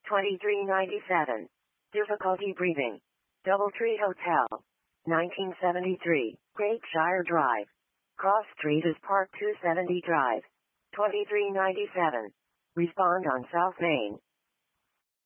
2397. Difficulty breathing. Doubletree Hotel. 1973. Great Shire Drive. Cross Street is Park 270 Drive. 2397. Respond on South Main.